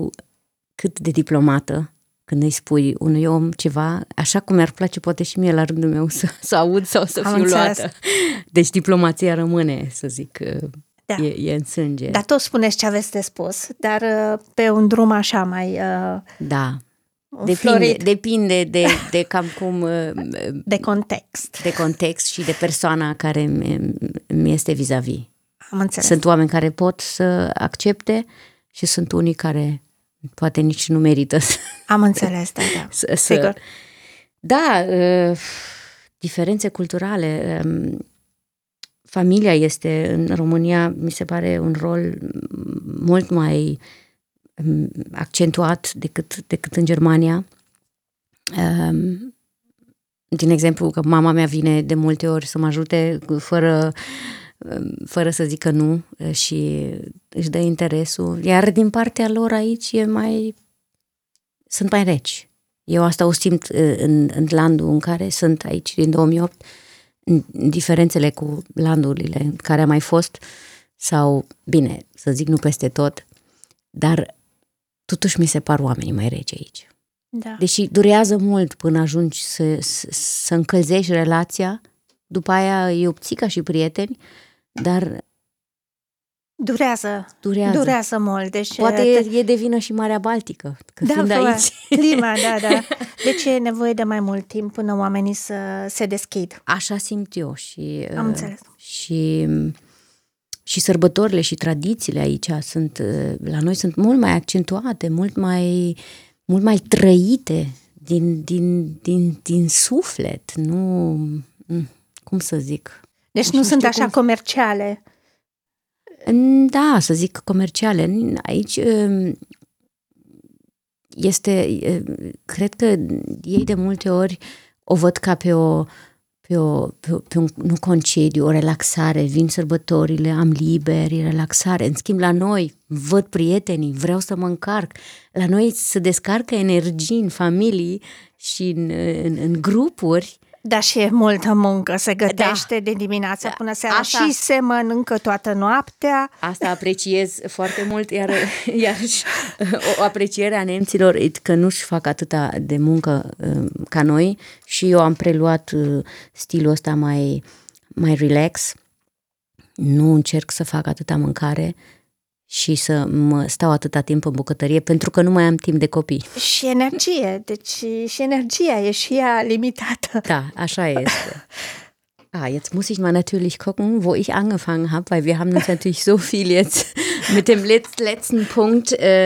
cât de diplomată când îi spui unui om ceva, așa cum mi-ar place poate și mie la rândul meu să aud sau să fiu luată. Deci diplomația rămâne, să zic, e în sânge. Dar tot spuneți ce aveți de spus, dar pe un drum așa mai... Da. Depinde de cam cum... De context. De context și de persoana care mi este vis-a-vis. Am înțeles. Sunt oameni care pot să accepte și sunt unii care poate nici nu merită să... Am înțeles, da. Sigur. Da, diferențe culturale. Familia este în România, mi se pare, un rol mult mai accentuat decât în Germania. Din exemplu, că mama mea vine de multe ori să mă ajute fără să zică nu și își dă interesul. Iar din partea lor aici sunt mai reci. Eu asta o simt în landul în care sunt aici din 2008, diferențele cu landurile în care am mai fost, sau, bine, să zic nu peste tot, dar totuși mi se par oamenii mai reci aici. Da. Deși durează mult până ajungi să încălzești relația, după aia e obții ca și prieteni, dar... Durează mult. Deci, poate e de vină și Marea Baltică, fiind aici. Clima, da. Deci e nevoie de mai mult timp până oamenii să se deschid. Așa simt eu. Și, am înțeles. Și sărbătorile și tradițiile aici la noi sunt mult mai accentuate, mult mai trăite din suflet. Nu, cum să zic? Deci nu sunt așa comerciale. Da, să zic comerciale. Aici cred că ei de multe ori o văd ca pe un nu concediu, o relaxare, vin sărbătorile, am liberi, relaxare. În schimb, la noi văd prietenii, vreau să mă încarc. La noi se descarcă energii în familii și în grupuri. Da, și e multă muncă, se gătește de dimineața până seara și se mănâncă toată noaptea. Asta apreciez foarte mult, iar o apreciere a nemților că nu-și fac atâta de muncă ca noi și eu am preluat stilul ăsta mai relax, nu încerc să fac atâta mâncare și să mă stau atâta timp în bucătărie, pentru că nu mai am timp de copii. Și energie, deci și energia e și ea limitată. Da, așa este. Jetzt muss ich mal natürlich gucken, wo ich angefangen habe, weil wir haben uns natürlich so viel jetzt mit dem letzten Punkt,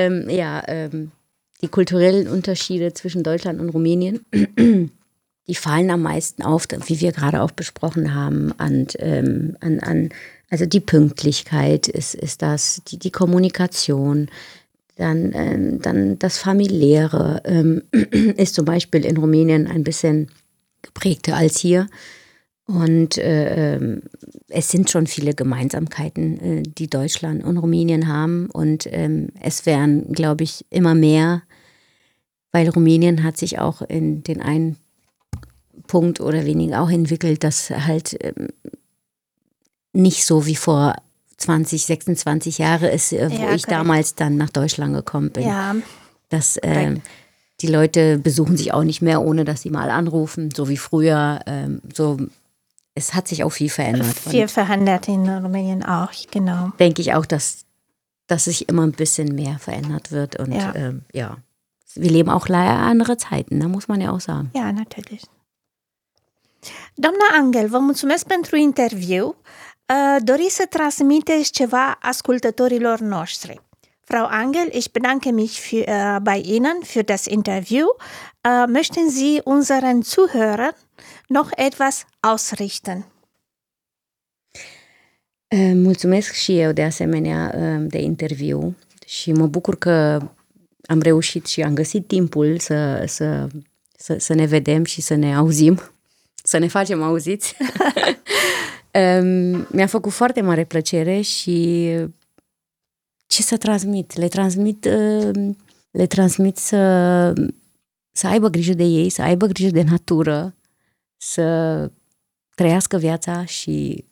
die kulturellen Unterschiede zwischen Deutschland und Rumänien, die fallen am meisten auf, wie wir gerade auch besprochen haben, also die Pünktlichkeit ist das, die Kommunikation, dann das Familiäre ist zum Beispiel in Rumänien ein bisschen geprägter als hier. Und es sind schon viele Gemeinsamkeiten, die Deutschland und Rumänien haben. Und es werden, glaube ich, immer mehr, weil Rumänien hat sich auch in den einen Punkt oder weniger auch entwickelt, dass halt nicht so wie vor 20, 26 Jahre ist, wo ich damals dann nach Deutschland gekommen bin. Ja. Dass die Leute besuchen sich auch nicht mehr, ohne dass sie mal anrufen, so wie früher. Es hat sich auch viel verändert. Viel verändert in Rumänien auch, genau. Denke ich auch, dass sich immer ein bisschen mehr verändert wird. Und wir leben auch leider andere Zeiten, da muss man ja auch sagen. Ja, natürlich. Doamna Angel, vă mulțumesc pentru interviu. Doriți să transmiteți ceva ascultătorilor noștri. Frau Angel, ich bedanke mich bei Ihnen für das Interview. Möchten Sie unseren Zuhörern noch etwas ausrichten? Mulțumesc și eu de asemenea de interviu și mă bucur că am reușit și am găsit timpul să ne vedem și să ne auzim, să ne facem auziți. Mi-a făcut foarte mare plăcere și ce să transmit? Le transmit să aibă grijă de ei, să aibă grijă de natură, să trăiască viața și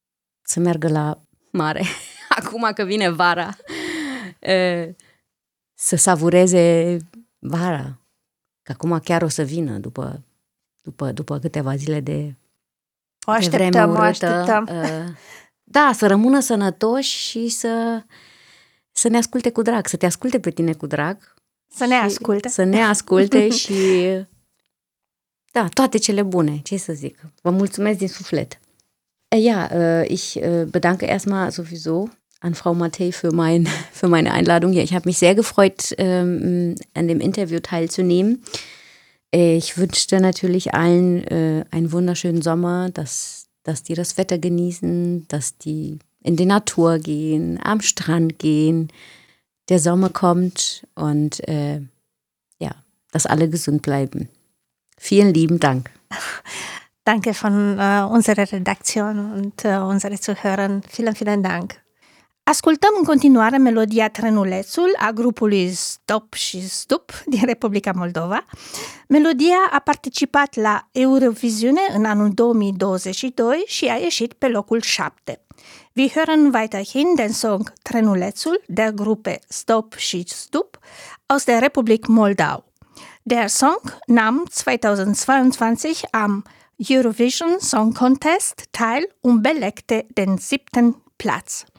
să meargă la mare. Acum că vine vara, să savureze vara. Că acum chiar o să vină după câteva zile de vreme urâtă. Da, să rămână sănătoși și să ne asculte cu drag, să te asculte pe tine cu drag. Să ne asculte și da, toate cele bune, ce să zic. Vă mulțumesc din suflet. Ja, ich bedanke erstmal sowieso an Frau Mattei für meine Einladung hier. Ich habe mich sehr gefreut, an dem Interview teilzunehmen. Ich wünschte natürlich allen einen wunderschönen Sommer, dass die das Wetter genießen, dass die in die Natur gehen, am Strand gehen. Der Sommer kommt und dass alle gesund bleiben. Vielen lieben Dank. Danke von unserer Redaktion und unsere Zuhörer. Vielen, vielen Dank. Ascultăm în continuare melodia Trenulețul a grupului Stop și Stup din Republica Moldova. Melodia a participat la Eurovision în anul 2022 și a ieșit pe locul 7. Wir hören weiterhin den Song Trenulețul der Gruppe Stop și Stup aus der Republik Moldau. Der Song nahm 2022 am Eurovision Song Contest teil und belegte den 7. Platz.